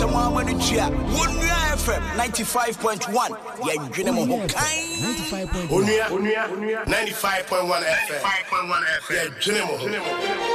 someone when you chat. One FM 95.1. Yeah, Jinamo Hokai. 95.1 FM. 95.1 FM. Yeah, Jinamo.